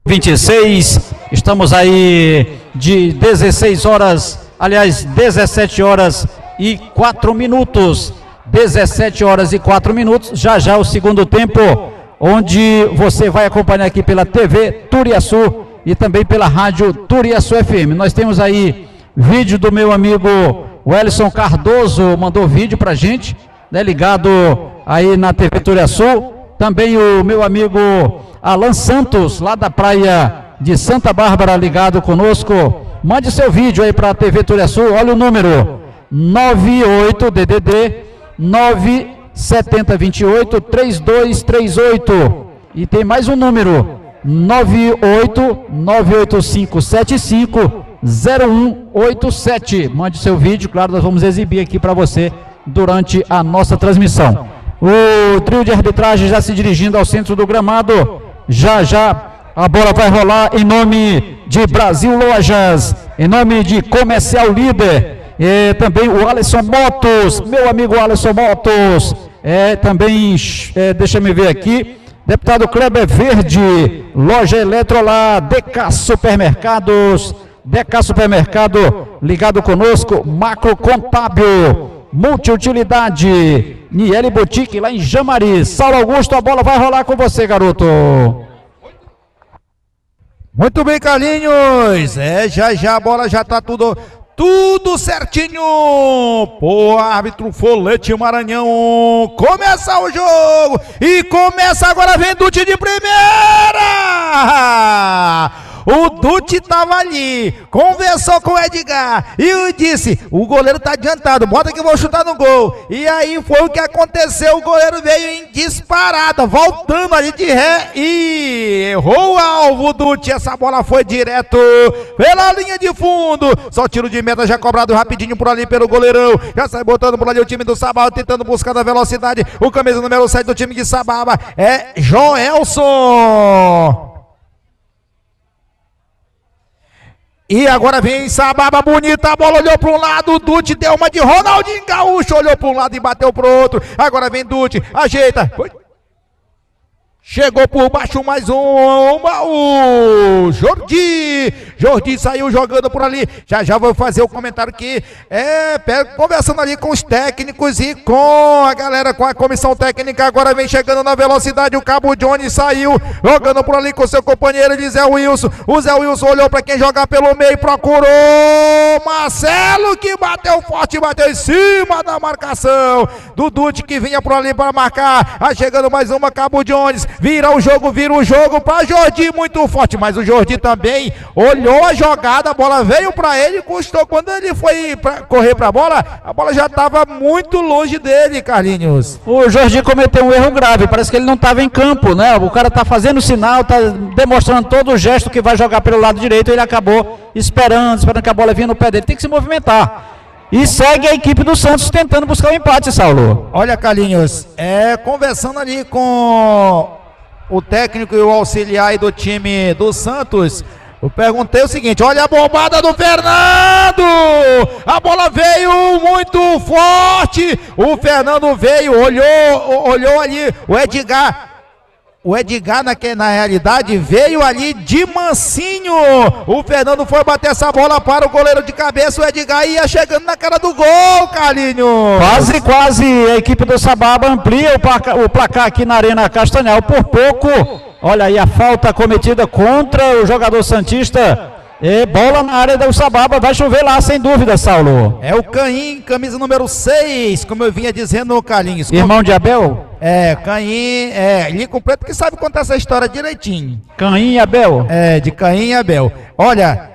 26, estamos aí de 16 horas, aliás, 17 horas e 4 minutos, 17 horas e 4 minutos, já o segundo tempo, onde você vai acompanhar aqui pela TV Turiaçu e também pela rádio Turiaçu FM. Nós temos aí vídeo do meu amigo Wellison Cardoso, mandou vídeo pra gente, né, ligado aí na TV Turiaçu, também o meu amigo Alan Santos, lá da praia de Santa Bárbara, ligado conosco. Mande seu vídeo aí para a TV Turiaçu, olha o número 98DDD 97028 3238 e tem mais um número 98985750187. Mande seu vídeo, claro, nós vamos exibir aqui para você durante a nossa transmissão. O trio de arbitragem já se dirigindo ao centro do gramado. Já a bola vai rolar em nome de Brasil Lojas, em nome de Comercial Líder, e também o Alisson Motos, meu amigo Alisson Motos, também, deixa eu ver aqui, deputado Kleber Verde, Loja Eletrolar, DK Supermercados, ligado conosco, Macro Contábil, Multiutilidade, Niele Boutique lá em Jamari. Saulo Augusto, a bola vai rolar com você, garoto. Muito bem, Carlinhos. Já a bola já tá tudo certinho. Pô, árbitro Folete Maranhão. Começa o jogo e começa agora, vem Dutti de primeira. O Dutti estava ali, conversou com o Edgar e eu disse, o goleiro tá adiantado, bota que eu vou chutar no gol. E aí foi o que aconteceu, o goleiro veio em disparada, voltando ali de ré e errou o alvo, Dutti. Essa bola foi direto pela linha de fundo, só tiro de meta já cobrado rapidinho por ali pelo goleirão. Já sai botando por ali o time do Sababa, tentando buscar da velocidade. O camisa número 7 do time de Sababa é Joelson. E agora vem Sababa, bonita, a bola olhou para um lado, o Dutti deu uma de Ronaldinho Gaúcho, olhou para um lado e bateu para o outro. Agora vem Dutti, ajeita, chegou por baixo mais uma, o Jordi saiu jogando por ali. Já vou fazer o comentário que conversando ali com os técnicos e com a galera, com a comissão técnica. Agora vem chegando na velocidade, o Cabo Johnny saiu jogando por ali com seu companheiro de Zé Wilson. O Zé Wilson olhou para quem jogar pelo meio, procurou Marcelo, que bateu forte, bateu em cima da marcação do Dutti, que vinha por ali para marcar. Chegando mais uma, Cabo Jones. Vira o jogo para Jordi, muito forte, mas o Jordi também olhou a jogada, a bola veio para ele, custou, quando ele foi correr para a bola já estava muito longe dele, Carlinhos. O Jordi cometeu um erro grave, parece que ele não estava em campo, né? O cara tá fazendo sinal, tá demonstrando todo o gesto que vai jogar pelo lado direito, ele acabou esperando que a bola vinha no pé dele, tem que se movimentar. E segue a equipe do Santos tentando buscar o empate, Saulo. Olha, Carlinhos, conversando ali com o técnico e o auxiliar aí do time do Santos, eu perguntei o seguinte, olha a bombada do Fernando, a bola veio muito forte, o Fernando veio, olhou ali, o Edgar na realidade veio ali de mansinho, o Fernando foi bater essa bola para o goleiro de cabeça, o Edgar ia chegando na cara do gol, Carlinhos. Quase a equipe do Sababa amplia o placar aqui na Arena Castanhal por pouco. Olha aí a falta cometida contra o jogador santista. Bola na área do Sababa, vai chover lá sem dúvida, Saulo. É o Caim, camisa número 6, como eu vinha dizendo, Carlinhos. Irmão de Abel? Caim, ele completo que sabe contar essa história direitinho. Caim e Abel? De Caim e Abel. Olha,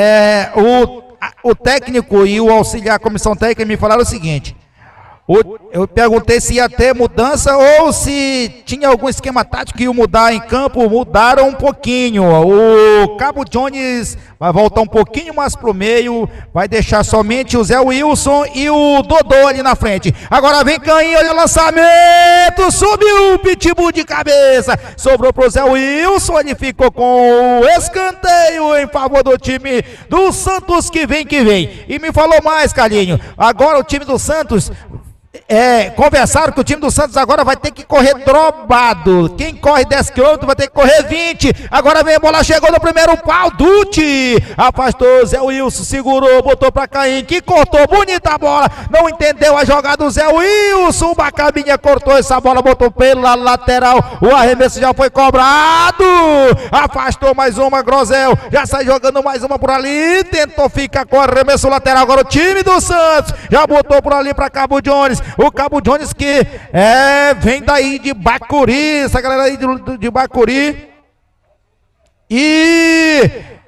o técnico e o auxiliar, a comissão técnica me falaram o seguinte, eu perguntei se ia ter mudança ou se tinha algum esquema tático que ia mudar em campo. Mudaram um pouquinho. O Cabo Jones vai voltar um pouquinho mais pro meio, vai deixar somente o Zé Wilson e o Dodô ali na frente. Agora vem Caim, olha o lançamento, subiu o Pitbull de cabeça, sobrou pro Zé Wilson, ele ficou com o escanteio em favor do time do Santos, que vem. E me falou mais, Carlinho, agora o time do Santos conversaram que o time do Santos agora vai ter que correr dobrado. Quem corre 10 km vai ter que correr 20. Agora vem a bola, chegou no primeiro pau, Dutti. Afastou, Zé Wilson, segurou, botou pra Caim, que cortou, bonita a bola. Não entendeu a jogada do Zé Wilson. O Bacabinha cortou essa bola, botou pela lateral. O arremesso já foi cobrado. Afastou mais uma, Grosel. Já sai jogando mais uma por ali. Tentou ficar com o arremesso lateral. Agora o time do Santos já botou por ali pra Cabo Jones. O Cabo Jones que vem daí de Bacuri, essa galera aí de Bacuri. E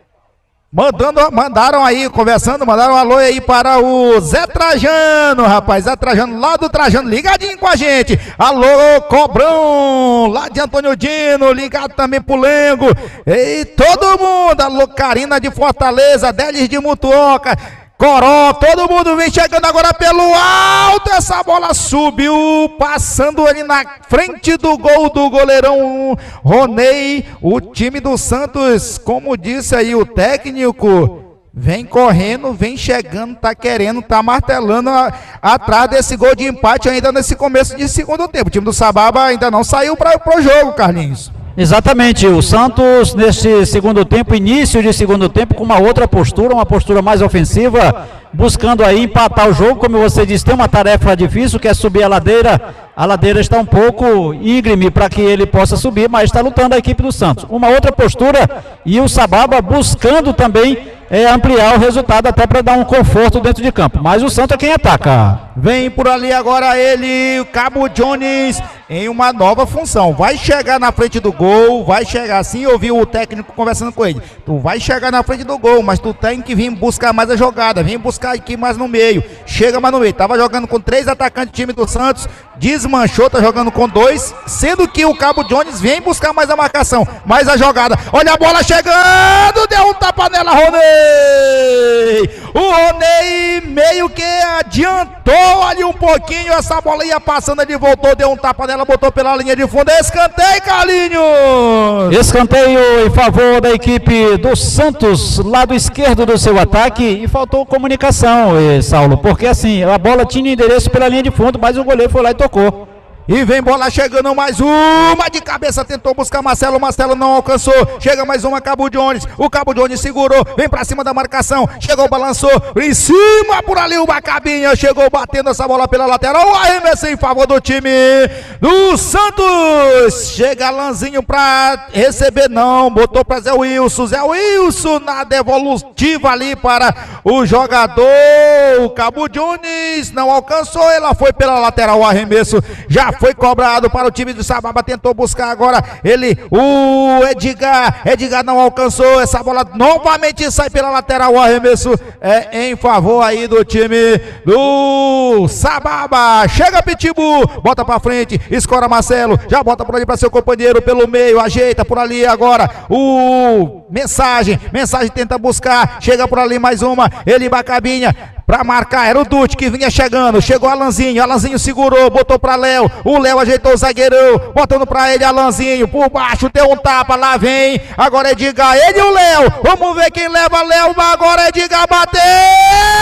mandaram aí, conversando, mandaram um alô aí para o Zé Trajano, rapaz, Zé Trajano, lá do Trajano, ligadinho com a gente. Alô, Cobrão, lá de Antônio Dino, ligado também pro Lengo. E todo mundo, alô, Carina de Fortaleza, Délis de Mutuoca, Coró, todo mundo vem chegando agora pelo alto, essa bola subiu, passando ali na frente do gol do goleirão Ronei. O time do Santos, como disse aí o técnico, vem correndo, vem chegando, tá querendo, tá martelando atrás desse gol de empate ainda nesse começo de segundo tempo. O time do Sababa ainda não saiu para o jogo, Carlinhos. Exatamente, o Santos neste segundo tempo, início de segundo tempo, com uma outra postura, uma postura mais ofensiva, buscando aí empatar o jogo. Como você disse, tem uma tarefa difícil, que é subir a ladeira está um pouco íngreme para que ele possa subir, mas está lutando a equipe do Santos. Uma outra postura e o Sababa buscando também ampliar o resultado até para dar um conforto dentro de campo, mas o Santos é quem ataca. Vem por ali agora ele, o Cabo Jones, em uma nova função, vai chegar na frente do gol, vai chegar assim, eu vi o técnico conversando com ele, tu vai chegar na frente do gol, mas tu tem que vir buscar mais a jogada, vem buscar aqui mais no meio, chega mais no meio. Tava jogando com 3 atacantes do time do Santos, desmanchou, tá jogando com 2, sendo que o Cabo Jones vem buscar mais a marcação, mais a jogada, olha a bola chegando, deu um tapa nela, Ronei. O Ronei meio que adiantou ali um pouquinho, essa bola ia passando, ele voltou, deu um tapa nela, botou pela linha de fundo, escanteio, Carlinhos! Escanteio em favor da equipe do Santos, lado esquerdo do seu ataque, e faltou comunicação, Saulo, porque assim, a bola tinha endereço pela linha de fundo, mas o goleiro foi lá e tocou. E vem bola chegando, mais uma de cabeça, tentou buscar Marcelo não alcançou, chega mais uma, Cabo Jones, o Cabo Jones segurou, vem pra cima da marcação, chegou, balançou, em cima por ali o Bacabinha, chegou batendo essa bola pela lateral, o arremesso em favor do time do Santos, chega Lanzinho pra receber, não, botou pra Zé Wilson na devolutiva ali para o jogador, o Cabo Jones não alcançou, ela foi pela lateral, o arremesso já foi cobrado para o time do Sababa, tentou buscar agora ele, o Edgar não alcançou, essa bola novamente sai pela lateral, o arremesso em favor aí do time do Sababa, chega Pitbull, bota pra frente, escora Marcelo, já bota por ali para seu companheiro pelo meio, ajeita por ali agora, o Mensagem tenta buscar, chega por ali mais uma, ele Bacabinha, pra marcar, era o Dutti que vinha chegando, chegou Alanzinho segurou, botou pra Léo, o Léo ajeitou o zagueirão, botando pra ele Alanzinho, por baixo, deu um tapa, lá vem, agora Edgar, ele e o Léo, vamos ver quem leva Léo, agora Edgar bateu!